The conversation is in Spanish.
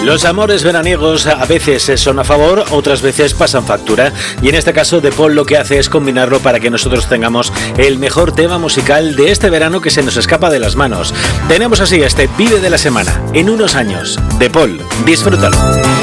Los amores veraniegos a veces son a favor, otras veces pasan factura. Y en este caso, The Paul lo que hace es combinarlo para que nosotros tengamos el mejor tema musical de este verano que se nos escapa de las manos. Tenemos así este Vive de la Semana en unos años. The Paul, disfrútalo.